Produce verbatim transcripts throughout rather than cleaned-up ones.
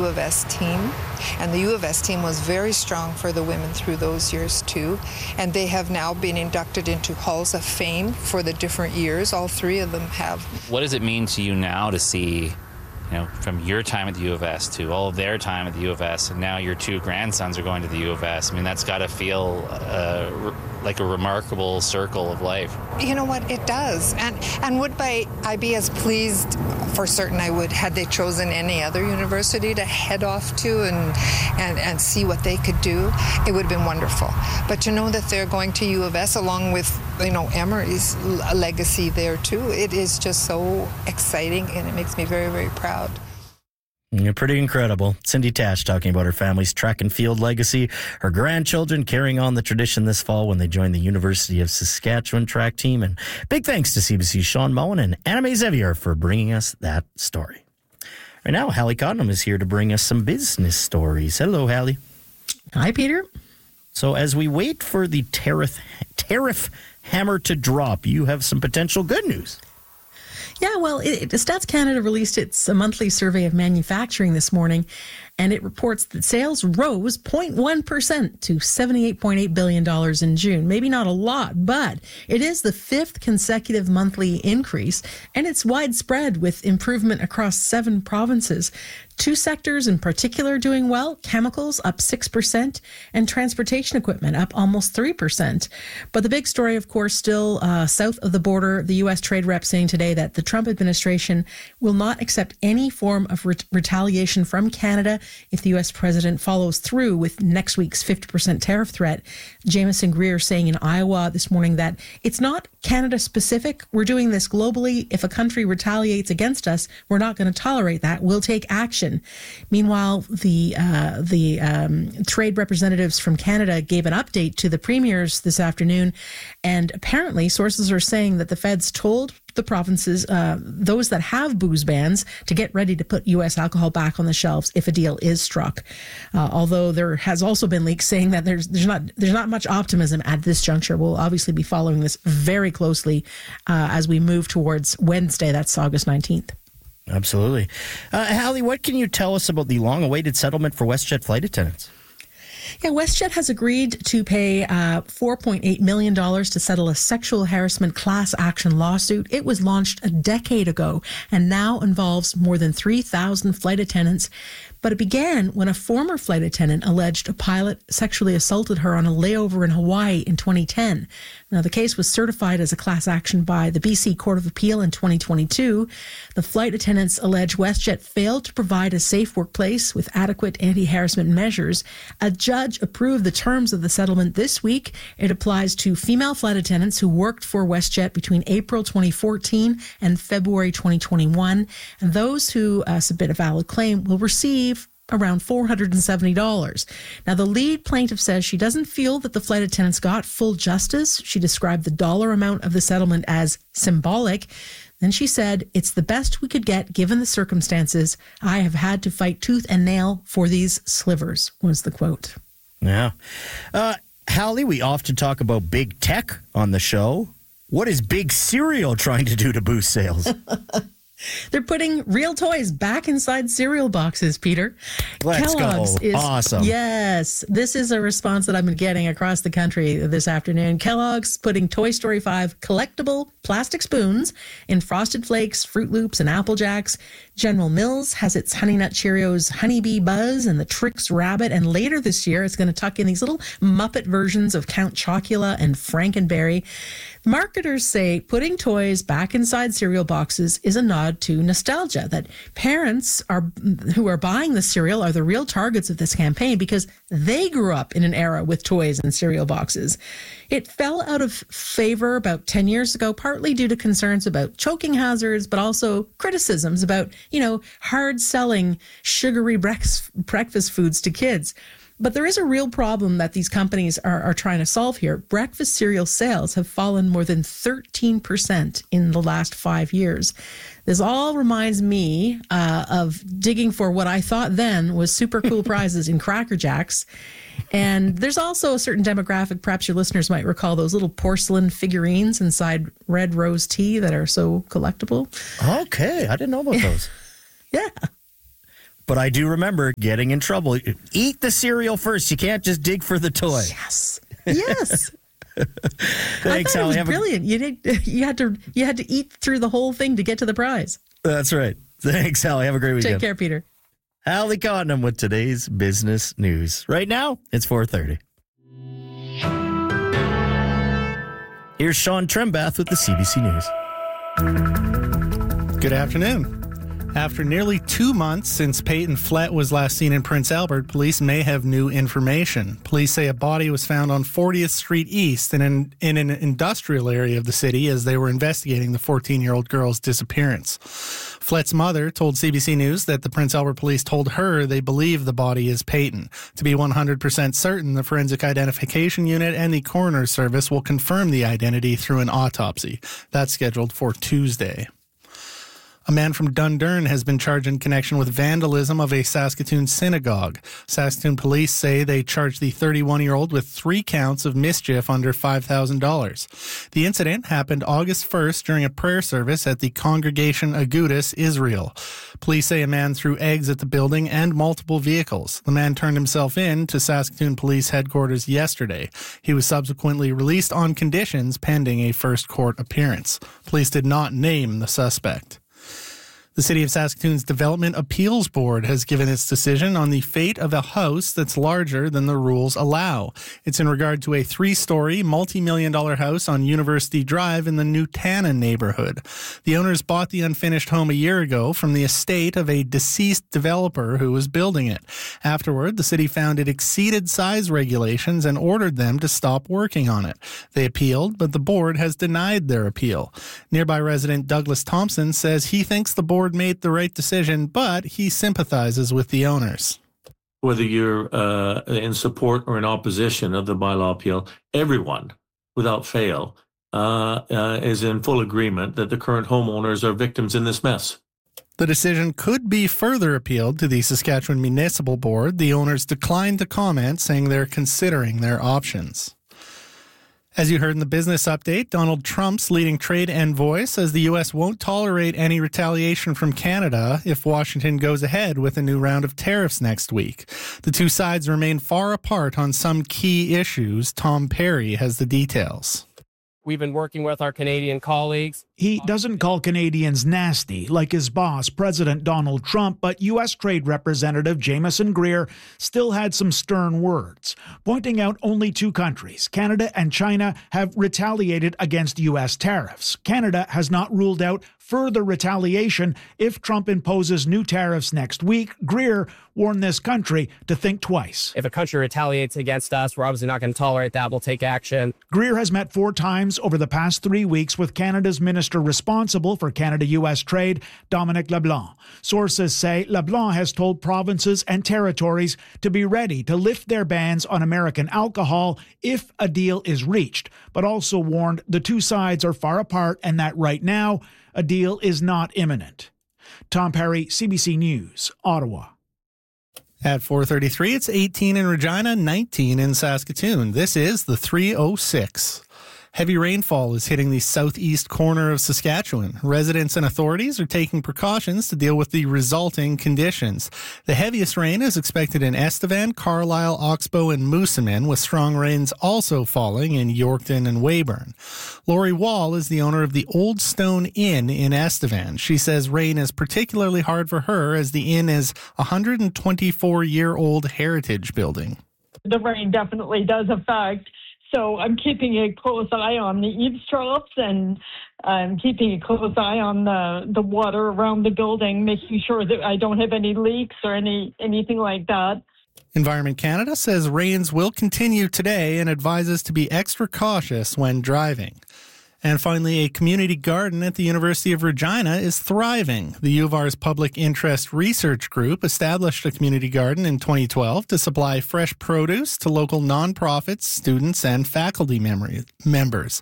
U of S team, and the U of S team was very strong for the women through those years too, and they have now been inducted into halls of fame for the different years. All three of them have. What does it mean to you now to see, you know, from your time at the U of S to all of their time at the U of S, and now your two grandsons are going to the U of S? I mean, that's got to feel uh, like a remarkable circle of life. You know what, it does. And and would by, I be as pleased, for certain I would, had they chosen any other university to head off to and, and, and see what they could do. It would have been wonderful. But to know that they're going to U of S along with, you know, Emory's legacy there too, it is just so exciting, and it makes me very, very proud. You're pretty incredible. Cindy Tash talking about her family's track and field legacy, her grandchildren carrying on the tradition this fall when they join the University of Saskatchewan track team. And big thanks to C B C's Sean Moen and Anna Mae Xavier for bringing us that story. Right now, Hallie Cottonham is here to bring us some business stories. Hello, Hallie. Hi, Peter. So as we wait for the tariff, tariff hammer to drop, you have some potential good news. Yeah, well, it, Stats Canada released its monthly survey of manufacturing this morning, and it reports that sales rose zero point one percent to seventy-eight point eight billion dollars in June. Maybe not a lot, but it is the fifth consecutive monthly increase, and it's widespread with improvement across seven provinces. Two sectors in particular doing well: chemicals up six percent and transportation equipment up almost three percent. But the big story, of course, still uh, south of the border, the U S trade rep saying today that the Trump administration will not accept any form of re- retaliation from Canada if the U S president follows through with next week's fifty percent tariff threat. Jameson Greer saying in Iowa this morning that it's not Canada specific. We're doing this globally. If a country retaliates against us, we're not going to tolerate that. We'll take action. Meanwhile, the uh, the um, trade representatives from Canada gave an update to the premiers this afternoon, and apparently sources are saying that the feds told the provinces, uh, those that have booze bans, to get ready to put U S alcohol back on the shelves if a deal is struck. Uh, although there has also been leaks saying that there's there's not there's not much optimism at this juncture. We'll obviously be following this very closely uh, as we move towards Wednesday. That's August nineteenth. Absolutely. Uh, Hallie, what can you tell us about the long-awaited settlement for WestJet flight attendants? Yeah, WestJet has agreed to pay uh, four point eight million dollars to settle a sexual harassment class action lawsuit. It was launched a decade ago and now involves more than three thousand flight attendants. But it began when a former flight attendant alleged a pilot sexually assaulted her on a layover in Hawaii in twenty ten. Now, the case was certified as a class action by the B C Court of Appeal in twenty twenty-two. The flight attendants allege WestJet failed to provide a safe workplace with adequate anti-harassment measures. A judge approved the terms of the settlement this week. It applies to female flight attendants who worked for WestJet between April twenty fourteen and February twenty twenty-one. And those who uh, submit a valid claim will receive around four hundred seventy dollars. Now, the lead plaintiff says she doesn't feel that the flight attendants got full justice. She described the dollar amount of the settlement as symbolic. Then she said, "It's the best we could get given the circumstances. I have had to fight tooth and nail for these slivers," was the quote. Yeah. Uh, Hallie, we often talk about big tech on the show. What is Big Cereal trying to do to boost sales? They're putting real toys back inside cereal boxes, Peter. Let's Kellogg's go. Is, awesome. Yes. This is a response that I've been getting across the country this afternoon. Kellogg's putting Toy Story five collectible plastic spoons in Frosted Flakes, Fruit Loops, and Apple Jacks. General Mills has its Honey Nut Cheerios Honeybee Buzz and the Trix Rabbit. And later this year, it's going to tuck in these little Muppet versions of Count Chocula and Frankenberry. Marketers say putting toys back inside cereal boxes is a nod to nostalgia, that parents are who are buying the cereal are the real targets of this campaign because they grew up in an era with toys and cereal boxes. It fell out of favor about ten years ago, partly due to concerns about choking hazards, but also criticisms about, you know, hard selling sugary breakfast foods to kids. But there is a real problem that these companies are, are trying to solve here. Breakfast cereal sales have fallen more than thirteen percent in the last five years. This all reminds me uh, of digging for what I thought then was super cool prizes in Cracker Jacks. And there's also a certain demographic, perhaps your listeners might recall those little porcelain figurines inside Red Rose tea that are so collectible. Okay, I didn't know about those. Yeah. But I do remember getting in trouble. Eat the cereal first. You can't just dig for the toy. Yes. Yes. Thanks, I Hallie. it Have was a- brilliant. You did, you had to you had to eat through the whole thing to get to the prize. That's right. Thanks, Hallie. Have a great weekend. Take care, Peter. Hallie Cottonham with today's business news. Right now, it's four thirty. Here's Sean Trembath with the C B C News. Good afternoon. After nearly two months since Peyton Flett was last seen in Prince Albert, police may have new information. Police say a body was found on fortieth Street East in an, in an industrial area of the city as they were investigating the fourteen-year-old girl's disappearance. Flett's mother told C B C News that the Prince Albert police told her they believe the body is Peyton. To be one hundred percent certain, the Forensic Identification Unit and the Coroner's Service will confirm the identity through an autopsy. That's scheduled for Tuesday. A man from Dundurn has been charged in connection with vandalism of a Saskatoon synagogue. Saskatoon police say they charged the thirty-one-year-old with three counts of mischief under five thousand dollars. The incident happened August first during a prayer service at the Congregation Agudas, Israel. Police say a man threw eggs at the building and multiple vehicles. The man turned himself in to Saskatoon Police Headquarters yesterday. He was subsequently released on conditions pending a first court appearance. Police did not name the suspect. The City of Saskatoon's Development Appeals Board has given its decision on the fate of a house that's larger than the rules allow. It's in regard to a three-story, multi-million dollar house on University Drive in the Newtana neighborhood. The owners bought the unfinished home a year ago from the estate of a deceased developer who was building it. Afterward, the city found it exceeded size regulations and ordered them to stop working on it. They appealed, but the board has denied their appeal. Nearby resident Douglas Thompson says he thinks the board made the right decision, but he sympathizes with the owners. Whether you're uh, in support or in opposition of the bylaw appeal, everyone, without fail, uh, uh, is in full agreement that the current homeowners are victims in this mess. The decision could be further appealed to the Saskatchewan Municipal Board. The owners declined to comment, saying they're considering their options. As you heard in the business update, Donald Trump's leading trade envoy says the U S won't tolerate any retaliation from Canada if Washington goes ahead with a new round of tariffs next week. The two sides remain far apart on some key issues. Tom Perry has the details. We've been working with our Canadian colleagues. He doesn't call Canadians nasty like his boss, President Donald Trump, but U S Trade Representative Jameson Greer still had some stern words, pointing out only two countries, Canada and China, have retaliated against U S tariffs. Canada has not ruled out further retaliation if Trump imposes new tariffs next week. Greer warned this country to think twice. If a country retaliates against us, we're obviously not going to tolerate that. We'll take action. Greer has met four times over the past three weeks with Canada's minister responsible for Canada-U S trade, Dominic LeBlanc. Sources say LeBlanc has told provinces and territories to be ready to lift their bans on American alcohol if a deal is reached, but also warned the two sides are far apart and that right now, a deal is not imminent. Tom Perry, C B C News, Ottawa. At four thirty-three, it's eighteen in Regina, nineteen in Saskatoon. This is the three oh six. Heavy rainfall is hitting the southeast corner of Saskatchewan. Residents and authorities are taking precautions to deal with the resulting conditions. The heaviest rain is expected in Estevan, Carlisle, Oxbow, and Moosomin, with strong rains also falling in Yorkton and Weyburn. Lori Wall is the owner of the Old Stone Inn in Estevan. She says rain is particularly hard for her as the inn is a one hundred twenty-four-year-old heritage building. The rain definitely does affect. So I'm keeping a close eye on the eavesdrops, and I'm keeping a close eye on the, the water around the building, making sure that I don't have any leaks or any anything like that. Environment Canada says rains will continue today and advises to be extra cautious when driving. And finally, a community garden at the University of Regina is thriving. The U of R's Public Interest Research Group established a community garden in twenty twelve to supply fresh produce to local nonprofits, students, and faculty memory, members.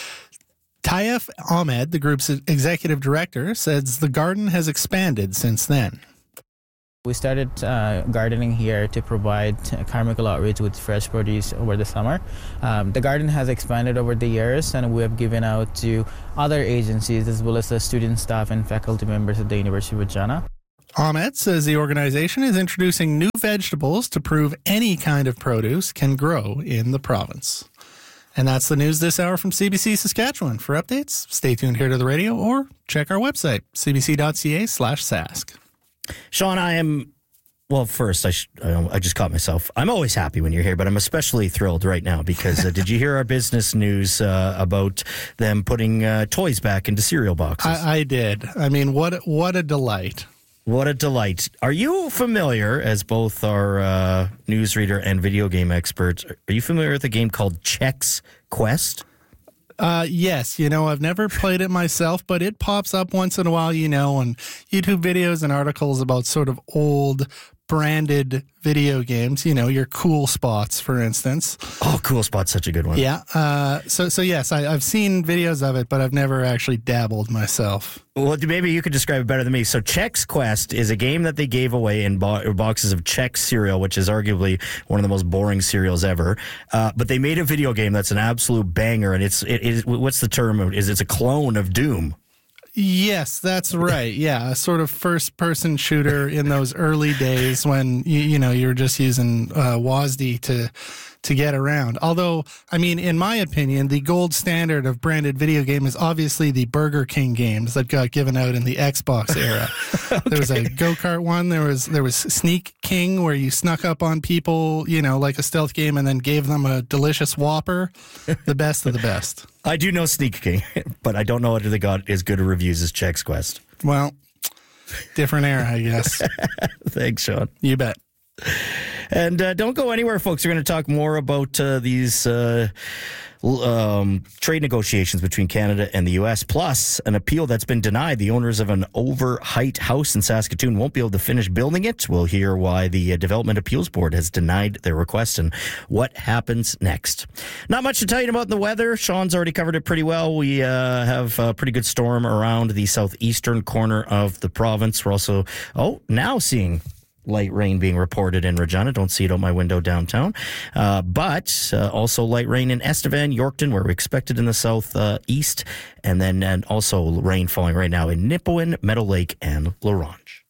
Taif Ahmed, the group's executive director, says the garden has expanded since then. We started uh, gardening here to provide Carmichael Outreach with fresh produce over the summer. Um, the garden has expanded over the years, and we have given out to other agencies as well as the student staff and faculty members at the University of Regina. Ahmet says the organization is introducing new vegetables to prove any kind of produce can grow in the province. And that's the news this hour from C B C Saskatchewan. For updates, stay tuned here to the radio or check our website, cbc.ca slash sask. Sean, I am... Well, first, I, sh- I just caught myself. I'm always happy when you're here, but I'm especially thrilled right now because uh, did you hear our business news uh, about them putting uh, toys back into cereal boxes? I, I did. I mean, what what a delight. What a delight. Are you familiar, as both our uh, newsreader and video game experts, are you familiar with a game called Chex Quest? Uh, yes, you know, I've never played it myself, but it pops up once in a while, you know, on YouTube videos and articles about sort of old branded video games, you know, your Cool Spots, for instance. Oh, Cool Spot's such a good one. Yeah. Uh, so, so yes, I, I've seen videos of it, but I've never actually dabbled myself. Well, maybe you could describe it better than me. So Chex Quest is a game that they gave away in bo- boxes of Chex cereal, which is arguably one of the most boring cereals ever. Uh, but they made a video game that's an absolute banger, and it's it is what's the term? Is it's a clone of Doom. Yes, that's right. Yeah, a sort of first-person shooter in those early days when you, you know you were just using uh, W A S D to to get around. Although, I mean, in my opinion, the gold standard of branded video game is obviously the Burger King games that got given out in the Xbox era. Okay. There was a go-kart one. There was there was Sneak King, where you snuck up on people, you know, like a stealth game, and then gave them a delicious Whopper. The best of the best. I do know Sneak King, but I don't know whether they got as good a reviews as Chex Quest. Well, different era, I guess. Thanks, Sean. You bet. And uh, don't go anywhere, folks. We're going to talk more about uh, these uh, um, trade negotiations between Canada and the U S, plus an appeal that's been denied. The owners of an overheight house in Saskatoon won't be able to finish building it. We'll hear why the uh, Development Appeals Board has denied their request and what happens next. Not much to tell you about the weather. Sean's already covered it pretty well. We uh, have a pretty good storm around the southeastern corner of the province. We're also, oh, now seeing light rain being reported in Regina. Don't see it out my window downtown. Uh, but uh, also light rain in Estevan, Yorkton, where we expected in the south uh, east. And then and also rain falling right now in Nipawin, Meadow Lake, and La Ronge.